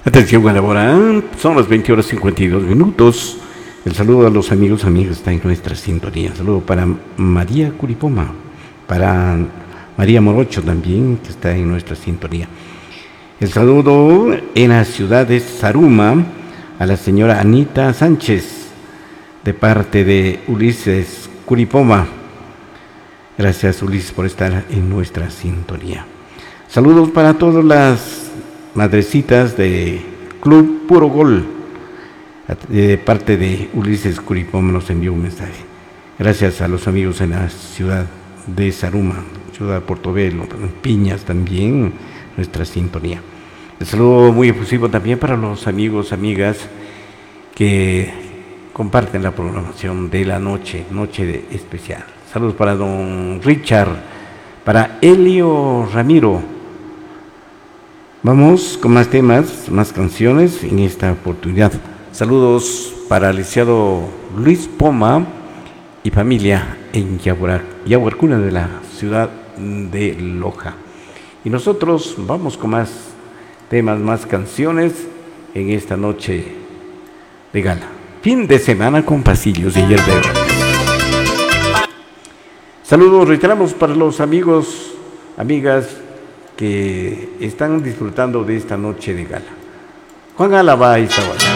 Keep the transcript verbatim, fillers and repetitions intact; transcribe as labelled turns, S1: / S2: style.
S1: Atención a la hora, son las veinte horas cincuenta y dos minutos. El saludo a los amigos, amigas, está en nuestra sintonía. Saludo para María Curipoma, para María Morocho también, que está en nuestra sintonía. El saludo en la ciudad de Zaruma a la señora Anita Sánchez, de parte de Ulises Curipoma. Gracias, Ulises, por estar en nuestra sintonía. Saludos para todas las madrecitas de Club Puro Gol, de parte de Ulises Curipoma nos envió un mensaje. Gracias a los amigos en la ciudad de Zaruma, ciudad de Portobelo, Piñas también, nuestra sintonía. El saludo muy efusivo también para los amigos, amigas que comparten la programación de la noche, noche de especial. Saludos para don Richard, para Elio Ramiro. Vamos con más temas, más canciones en esta oportunidad. Saludos para el licenciado Luis Poma y familia en Yaguarcuna de la ciudad de Loja. Y nosotros vamos con más temas, más canciones en esta noche de gala. Fin de semana con pasillos de hierbero. Saludos, reiteramos para los amigos, amigas que están disfrutando de esta noche de gala. Juan Alaba y Sabana.